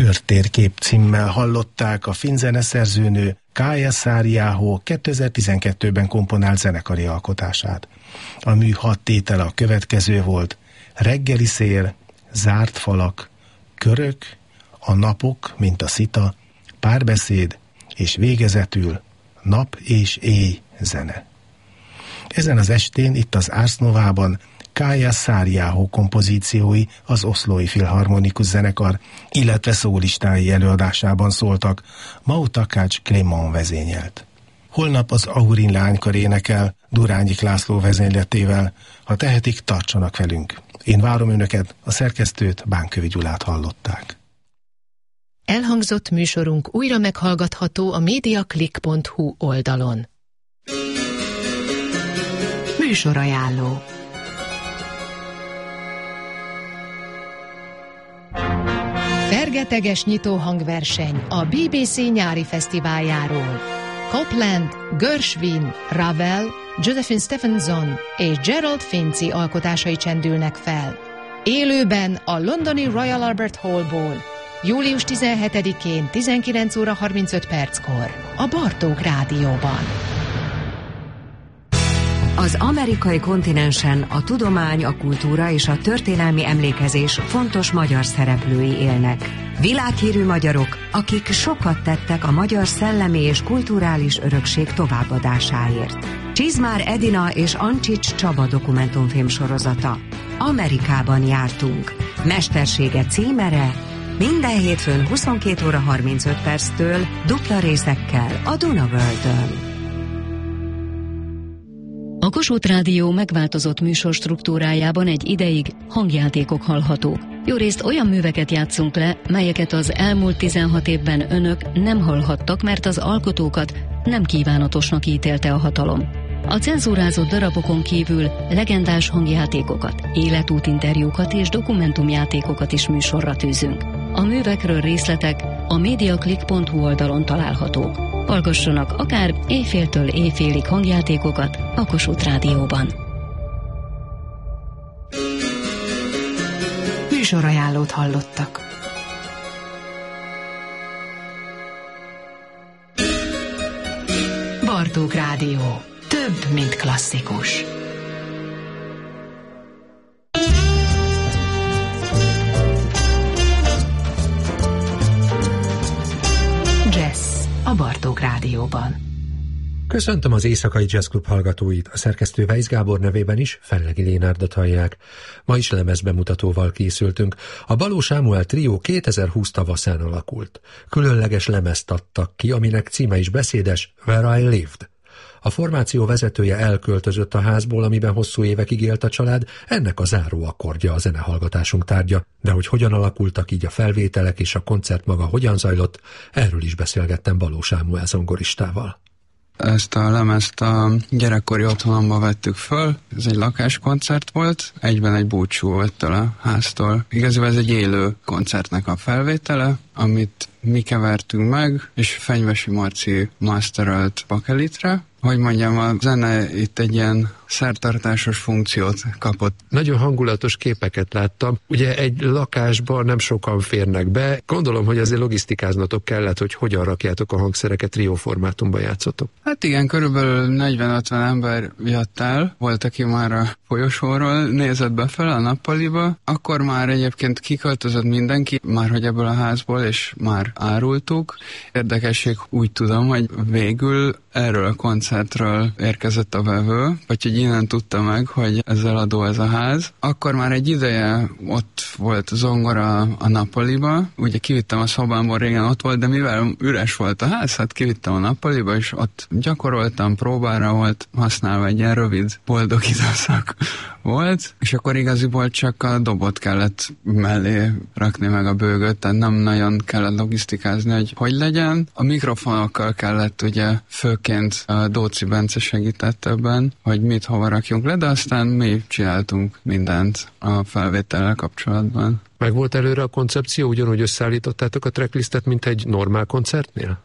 Körtérkép címmel hallották a finn zeneszerzőnő Kaija Saariaho 2012-ben komponált zenekari alkotását. A mű 6 tétele a következő volt: Reggeli szél, Zárt falak, Körök, A napok, mint a szita, Párbeszéd, és végezetül Nap és éj zene. Ezen az estén itt az Ars Novában Kaija Saariaho kompozíciói az Oslói Filharmonikus Zenekar, illetve szólistái előadásában szóltak, Mau Takács Clément vezényelt. Holnap az Ahurin Lánykar énekel Durányik László vezényletével. Ha tehetik, tartsanak velünk. Én várom önöket, a szerkesztőt, Bánkövi Gyulát hallották. Elhangzott műsorunk újra meghallgatható a mediaclick.hu oldalon. Műsorajánló. Fergeteges nyitóhangverseny a BBC nyári fesztiváljáról. Copland, Gershwin, Ravel, Josephine Stephenson és Gerald Finzi alkotásai csendülnek fel. Élőben a londoni Royal Albert Hallból, július 17-én 19 óra 35 perckor a Bartók Rádióban. Az amerikai kontinensen a tudomány, a kultúra és a történelmi emlékezés fontos magyar szereplői élnek. Világhírű magyarok, akik sokat tettek a magyar szellemi és kulturális örökség továbbadásáért. Csizmár Edina és Ancsics Csaba dokumentumfilm sorozata. Amerikában jártunk. Mestersége címere minden hétfőn 22 óra 35 perctől dupla részekkel a Duna Worldön. A Kossuth Rádió megváltozott műsorstruktúrájában egy ideig hangjátékok hallhatók. Jórészt olyan műveket játszunk le, melyeket az elmúlt 16 évben önök nem hallhattak, mert az alkotókat nem kívánatosnak ítélte a hatalom. A cenzúrázott darabokon kívül legendás hangjátékokat, életútinterjúkat és dokumentumjátékokat is műsorra tűzünk. A művekről részletek a mediaclick.hu oldalon találhatók. Hallgassanak akár éjféltől éjfélig hangjátékokat a Kossuth Rádióban. Műsorajánlót hallottak. Bartók Rádió. Több, mint klasszikus. A Bartók Rádióban. Köszöntöm az Éjszakai Jazz Club hallgatóit, a szerkesztő Weisz Gábor nevében is Fellegi Lénárdot hallják. Ma is lemezbemutatóval készültünk. A Baló Sámuel trió 2020 tavaszán alakult. Különleges lemezt adtak ki, aminek címe is beszédes, Where I Lived. A formáció vezetője elköltözött a házból, amiben hosszú évekig élt a család, ennek a záró akkordja a zenehallgatásunk tárgya, de hogy hogyan alakultak így a felvételek és a koncert maga hogyan zajlott, erről is beszélgettem Baló Sámuel zongoristával. Ezt a lemezt a gyerekkori otthonomba vettük föl, ez egy lakáskoncert volt, egyben egy búcsú volt a háztól. Igazából ez egy élő koncertnek a felvétele, amit mi kevertünk meg, és Fenyvesi Marci masterölt bakelitre. Hogy mondjam, a zene itt egy ilyen szertartásos funkciót kapott. Nagyon hangulatos képeket láttam. Ugye egy lakásban nem sokan férnek be. Gondolom, hogy azért logisztikáznatok kellett, hogy hogyan rakjátok a hangszereket, trióformátumban játszotok. Hát igen, körülbelül 40-50 ember jött el. Volt, aki már a folyosóról nézett befele a nappaliba. Akkor már egyébként kiköltözött mindenki, már hogy ebből a házból, és már árultuk. Érdekesség, úgy tudom, hogy végül erről a koncertről érkezett a vevő, vagy hogy innen tudta meg, hogy ezzel adó ez a ház. Akkor már egy ideje ott volt zongora a nappaliba, ugye kivittem a szobámból, régen ott volt, de mivel üres volt a ház, hát kivittem a nappaliba, és ott gyakoroltam, próbára volt használva, egy ilyen rövid, boldog időszak volt, és akkor igaziból csak a dobot kellett mellé rakni meg a bőgöt, tehát nem nagyon kellett logisztikázni, hogy legyen. A mikrofonokkal kellett ugye főként a Dóci Bence segített ebben, hogy mit hova rakjunk le, de aztán mi csináltunk mindent a felvétellel kapcsolatban. Meg volt előre a koncepció, ugyanúgy összeállítottátok a tracklistet, mint egy normál koncertnél?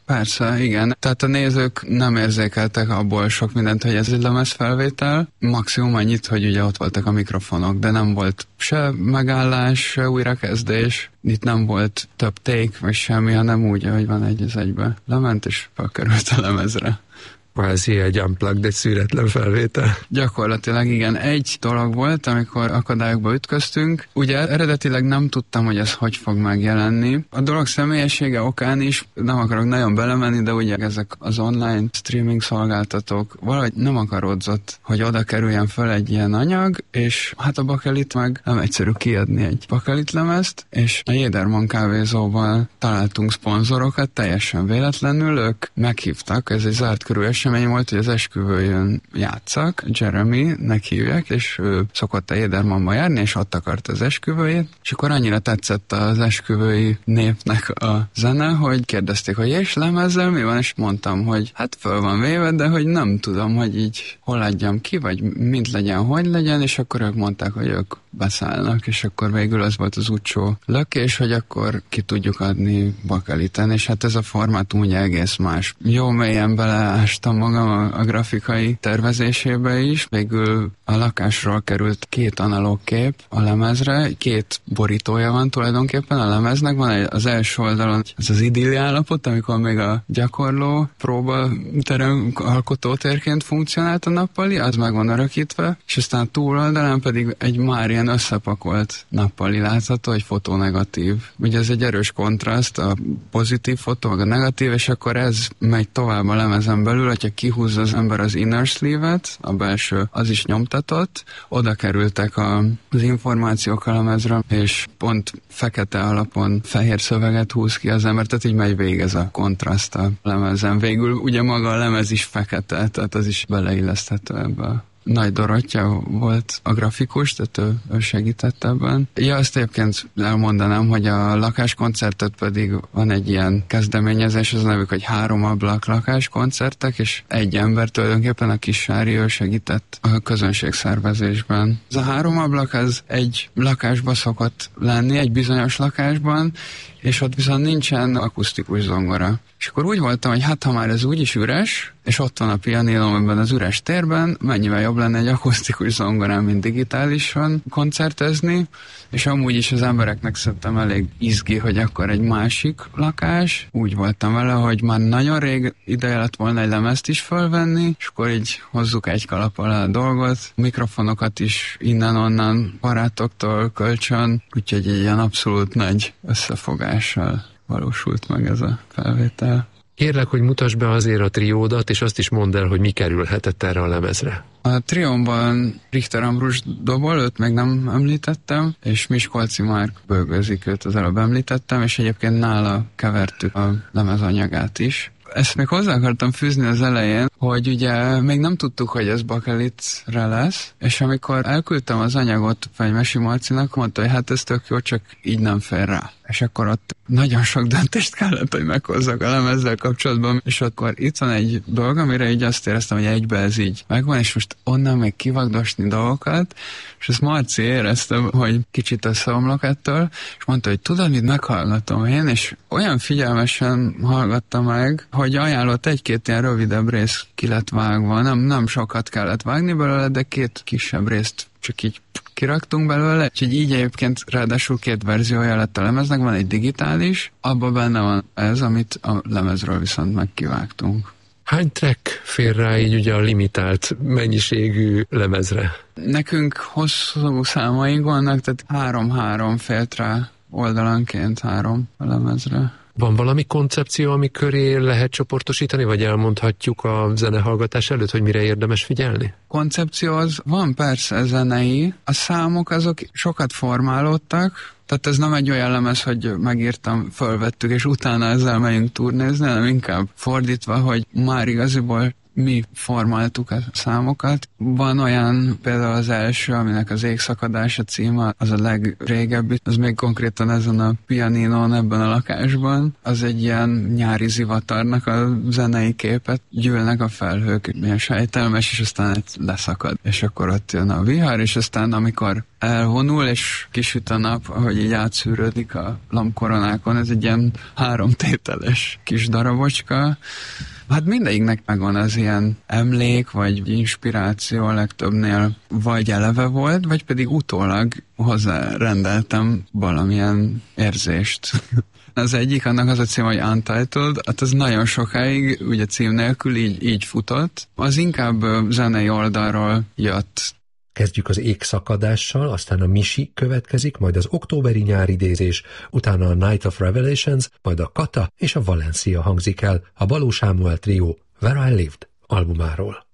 Persze, igen. Tehát a nézők nem érzékeltek abból sok mindent, hogy ez egy lemezfelvétel. Maximum annyit, hogy ugye ott voltak a mikrofonok, de nem volt se megállás, se újrakezdés. Itt nem volt több take, vagy semmi, hanem úgy, ahogy van egy az egybe. Lement és felkerült a lemezre. Kvázi egy unplugged, egy szűretlen felvétel. Gyakorlatilag igen. Egy dolog volt, amikor akadályokba ütköztünk. Ugye eredetileg nem tudtam, hogy ez hogy fog megjelenni. A dolog személyessége okán is nem akarok nagyon belemenni, de ugye ezek az online streaming szolgáltatók valahogy nem akarodzott, hogy oda kerüljen fel egy ilyen anyag, és hát a Bakelit meg nem egyszerű kiadni egy Bakelit lemezt, és a Jedermann kávézóval találtunk szponzorokat, teljesen véletlenül, ők meghívtak, ez egy zárt körű esemény volt, hogy az esküvőjön játszak, Jeremy-nek hívják, és ő szokott a Jedermannba járni, és ott akart az esküvőjét, és akkor annyira tetszett az esküvői népnek a zene, hogy kérdezték, hogy és lemezzel mi van, és mondtam, hogy hát föl van véve, de hogy nem tudom, hogy így hol adjam ki, vagy mint legyen, hogy legyen, és akkor ők mondták, hogy ők beszállnak, és akkor végül az volt az utcsó lökés, hogy akkor ki tudjuk adni Bakeliten, és hát ez a formátum ugye egész más. Jó mélyen beleástam magam a grafikai tervezésébe is, végül a lakásról került 2 analóg kép a lemezre, 2 borítója van tulajdonképpen a lemeznek, van az első oldalon ez az idilli állapot, amikor még a gyakorló próbaterem alkotótérként funkcionált a nappali, az meg van örökítve, és aztán a túloldalán pedig egy már ilyen összepakolt nappali látható, egy fotonegatív. Ugye ez egy erős kontraszt, a pozitív fotó, a negatív, és akkor ez megy tovább a lemezen belül, hogyha kihúzza az ember az inner sleeve-et, a belső, az is nyomtatott, oda kerültek az információk a lemezre, és pont fekete alapon fehér szöveget húz ki az ember, tehát így megy végig ez a kontraszt a lemezen. Végül ugye maga a lemez is fekete, tehát az is beleilleszthető ebbe. Nagy Dorottya volt a grafikus, tehát ő segített ebben. Ja, azt egyébként elmondanám, hogy a lakáskoncertet pedig van egy ilyen kezdeményezés, az a nevük, hogy 3 ablak lakáskoncertek, és egy ember tulajdonképpen, a Kissári, ő segített a közönségszervezésben. Ez a 3 ablak, az egy lakásba szokott lenni, egy bizonyos lakásban, és ott viszont nincsen akusztikus zongora. És akkor úgy voltam, hogy hát ha már ez úgyis üres, és ott van a pianilom ebben az üres térben, mennyivel jobb lenne egy akusztikus zongorán, mint digitálisan koncertezni, és amúgy is az embereknek szerintem elég izgi, hogy akkor egy másik lakás. Úgy voltam vele, hogy már nagyon rég ideje lett volna egy lemezt is fölvenni, és akkor így hozzuk egy kalap alá a dolgot, mikrofonokat is innen-onnan barátoktól kölcsön, úgyhogy egy ilyen abszolút nagy összefogással valósult meg ez a felvétel. Kérlek, hogy mutasd be azért a triódat, és azt is mondd el, hogy mi kerülhetett erre a lemezre. A triómban Richter Ambrus dobol, őt még nem említettem, és Miskolci Márk bőgőzik, őt az előbb említettem, és egyébként nála kevertük a lemezanyagát is. Ezt még hozzá akartam fűzni az elején, hogy ugye még nem tudtuk, hogy ez Bakelitre lesz, és amikor elküldtem az anyagot Fenymesi Marcinak, mondta, hogy hát ez tök jó, csak így nem fér rá. És akkor ott nagyon sok döntést kellett, hogy meghozzak a lemezzel kapcsolatban, és akkor itt van egy dolog, amire így azt éreztem, hogy egybe ez így megvan, és most onnan még kivagdosni dolgokat, és ezt Marci éreztem, hogy kicsit összeomlok ettől, és mondta, hogy tudod, mit meghallgatom én, és olyan figyelmesen hallgatta meg, hogy ajánlott 1-2 ilyen rövidebb rész ki lett vágva, nem sokat kellett vágni belőle, de 2 kisebb részt csak így kiraktunk belőle, úgyhogy így egyébként ráadásul 2 verziója lett a lemeznek, van egy digitális, abban benne van ez, amit a lemezről viszont megkivágtunk. Hány track fér rá így ugye a limitált mennyiségű lemezre? Nekünk hosszú számaink vannak, tehát 3-3 félt rá oldalanként 3 a lemezre. Van valami koncepció, ami köré lehet csoportosítani, vagy elmondhatjuk a zenehallgatás előtt, hogy mire érdemes figyelni? Koncepció az van persze zenei, a számok azok sokat formálódtak, tehát ez nem egy olyan lemez, hogy megírtam, fölvettük, és utána ezzel megyünk turnézni, hanem inkább fordítva, hogy már igaziból mi formáltuk a számokat. Van olyan, például az első, aminek az Égszakadása címe, az a legrégebbi, az még konkrétan ezen a pianinón, ebben a lakásban, az egy ilyen nyári zivatarnak a zenei képet, gyűlnek a felhők, milyen sejtelmes, és aztán leszakad. És akkor ott jön a vihar, és aztán amikor elvonul, és kisüt a nap, ahogy így átszűrődik a lombkoronákon, ez egy ilyen 3 tételes kis darabocska. Hát mindegyiknek megvan az ilyen emlék, vagy inspiráció, a legtöbbnél vagy eleve volt, vagy pedig utólag hozzárendeltem valamilyen érzést. Az egyik, annak az a cím, hogy Untitled, hát az nagyon sokáig, ugye cím nélkül így futott. Az inkább zenei oldalról jött. Kezdjük az Égszakadással, aztán a Misi következik, majd az októberi nyáridézés, utána a Night of Revelations, majd a Kata és a Valencia hangzik el a Baló Sámuel Trio Where I Lived albumáról.